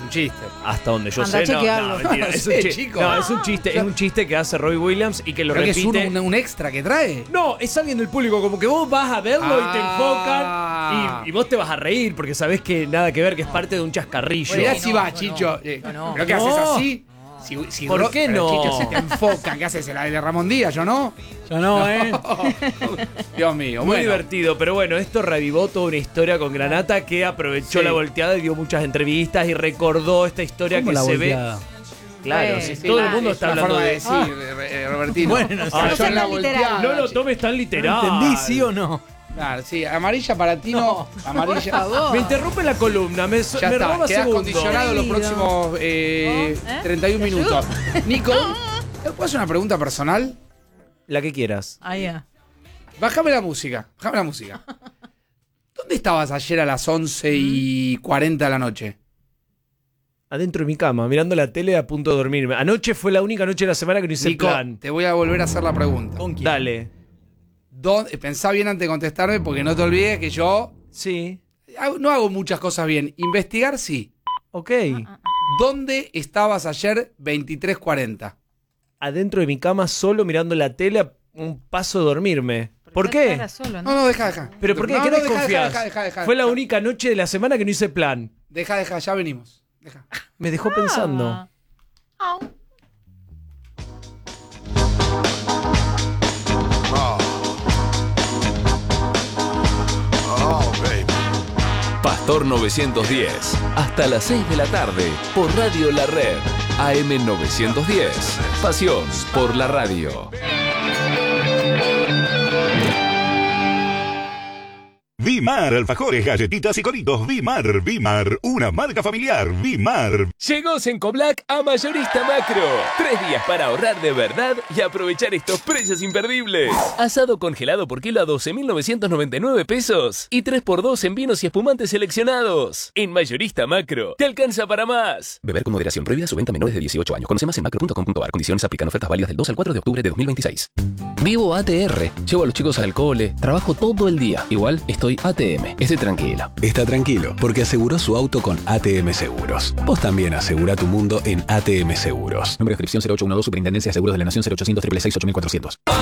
un chiste. Hasta donde yo Anda a sé, chequearlo. mentira, No es sé, un chiste. chico. No, es un chiste, es un chiste que hace Robbie Williams y que lo Creo que repite. es un extra que trae. No, es alguien del público, como que vos vas a verlo y te enfocan y vos te vas a reír porque sabés que nada que ver, que es parte de un chascarrillo. Mirá no, si va, no, Chicho. no. ¿Pero qué No. haces así? Si ¿Por qué pero, no? Chicho, si te enfocan, ¿qué haces? ¿La de Ramón Díaz? ¿Yo no? Yo no, Dios mío. Muy bueno. divertido, pero bueno, esto revivó toda una historia con Granata que aprovechó Sí. la volteada y dio muchas entrevistas y recordó esta historia ¿Cómo que la se volteada? ve. Claro, Sí, si sí, todo la- el mundo Es está una hablando forma de decir, Robertino. Bueno, Ah, no yo en la sea literal. volteada. No lo chico. tomes tan literal. ¿Entendí, sí o no? Claro, sí, amarilla para ti no. Amarilla. favor. Me interrumpe la columna, me Ya me está, roba quedás segundos. condicionado los próximos 31 minutos. Nico, ¿te puedo hacer una pregunta personal? La que quieras. Ah, ya. Bájame la música, ¿Dónde estabas ayer a las 11:40 de la noche? Adentro de mi cama, mirando la tele a punto de dormirme. Anoche fue la única noche de la semana que no hice Nico, plan. te voy a volver a hacer la pregunta. ¿Con quién? Dale. Pensá bien antes de contestarme porque no te olvides que yo Sí. no hago muchas cosas bien. Investigar sí. Ok. ¿Dónde estabas ayer 23:40? Adentro de mi cama solo mirando la tele a un paso de dormirme. ¿Por qué? Era solo, ¿no? No, deja. ¿Pero por qué? No, ¿Qué no, desconfías? deja. Fue la única noche de la semana que no hice plan. Deja, ya venimos. Deja. Me dejó pensando. Au. Pastor 910. Hasta las 6 de la tarde por Radio La Red. AM 910. Pasión por la radio. Vimar, alfajores, galletitas y coritos. Vimar, una marca familiar. Vimar. Llegó Sencoblac a Mayorista Macro. 3 días para ahorrar de verdad y aprovechar estos precios imperdibles. Asado congelado por kilo a 12.999 pesos. Y 3x2 en vinos y espumantes seleccionados. En Mayorista Macro, te alcanza para más. Beber con moderación. Prohibida su venta a menores de 18 años. Conoce más en macro.com.ar. Condiciones aplican. Ofertas válidas del 2 al 4 de octubre de 2026. Vivo ATR. Llevo a los chicos al cole. Trabajo todo el día. Igual estoy ATM. Esté tranquila. Está tranquilo, porque aseguró su auto con ATM Seguros. Vos también asegura tu mundo en ATM Seguros. Número de inscripción 0812 Superintendencia de Seguros de la Nación 0800 666 8400.